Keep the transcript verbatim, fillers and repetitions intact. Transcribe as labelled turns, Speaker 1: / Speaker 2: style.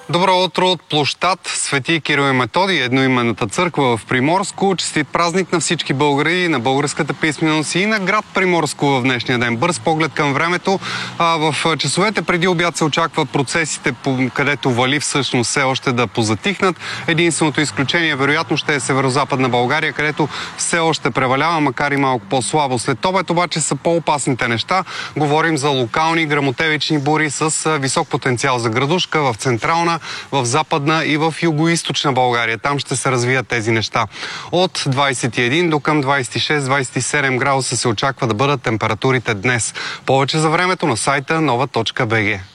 Speaker 1: Добро утро от площад Свети Кирил и Методий, едноименната църква в Приморско. Честит празник на всички българи, на българската писменост и на град Приморско в днешния ден. Бърз поглед към времето. А, в часовете преди обяд се очаква процесите, където вали всъщност все още да позатихнат. Единственото изключение вероятно ще е северо-западна България, където все още превалява, макар и малко по-слабо. След обед обаче са по-опасните неща. Говорим за локални гръмотевични бури с висок потенциал за градушка в централна, в западна и в югоизточна България. Там ще се развият тези неща. От двадесет и един до към двадесет и шест до двадесет и седем градуса се очаква да бъдат температурите днес. Повече за времето на сайта нова точка бг.